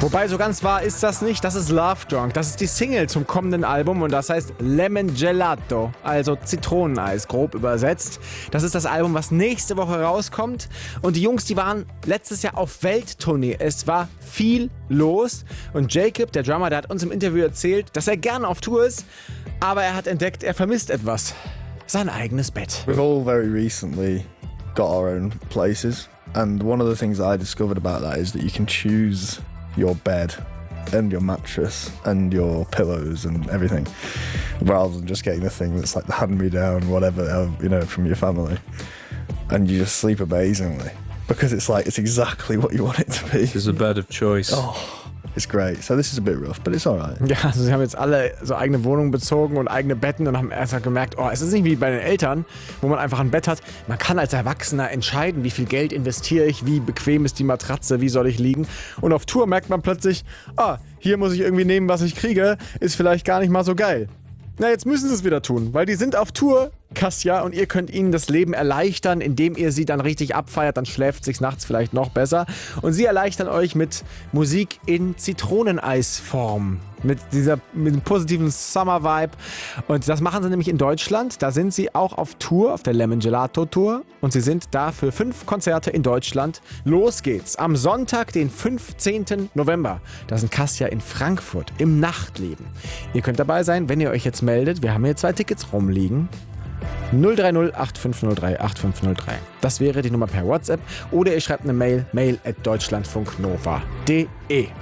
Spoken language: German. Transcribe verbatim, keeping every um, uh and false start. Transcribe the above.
Wobei, so ganz wahr ist das nicht. Das ist Love Drunk. Das ist die Single zum kommenden Album und das heißt Lemon Gelato, also Zitroneneis, grob übersetzt. Das ist das Album, was nächste Woche rauskommt. Und die Jungs, die waren letztes Jahr auf Welttournee. Es war viel los. Und Jacob, der Drummer, der hat uns im Interview erzählt, dass er gerne auf Tour ist, aber er hat entdeckt, er vermisst etwas. Sein eigenes Bett. We've all very recently got our own places. And one of the things I discovered about that is that you can choose your bed and your mattress and your pillows and everything, rather than just getting the thing that's like the hand-me-down, whatever, you know, from your family. And you just sleep amazingly because it's like, it's exactly what you want it to be. It's a bed of choice. Oh, it's great. So this is a bit rough, but it's alright. Ja, also sie haben jetzt alle so eigene Wohnungen bezogen und eigene Betten und haben erst mal gemerkt, oh, es ist nicht wie bei den Eltern, wo man einfach ein Bett hat. Man kann als Erwachsener entscheiden, wie viel Geld investiere ich, wie bequem ist die Matratze, wie soll ich liegen. Und auf Tour merkt man plötzlich, ah, hier muss ich irgendwie nehmen, was ich kriege, ist vielleicht gar nicht mal so geil. Na, jetzt müssen sie es wieder tun, weil die sind auf Tour, Kassia, und ihr könnt ihnen das Leben erleichtern, indem ihr sie dann richtig abfeiert, dann schläft sich's nachts vielleicht noch besser. Und sie erleichtern euch mit Musik in Zitroneneisform, mit dieser mit dem positiven Summer-Vibe. Und das machen sie nämlich in Deutschland. Da sind sie auch auf Tour, auf der Lemon Gelato Tour. Und sie sind da für fünf Konzerte in Deutschland. Los geht's am Sonntag, den fünfzehnten November. Da sind Kassia in Frankfurt im Nachtleben. Ihr könnt dabei sein, wenn ihr euch jetzt meldet. Wir haben hier zwei Tickets rumliegen. null drei null acht fünf null drei acht fünf null drei. Das wäre die Nummer per WhatsApp. Oder ihr schreibt eine Mail, mail at deutschlandfunknova punkt de.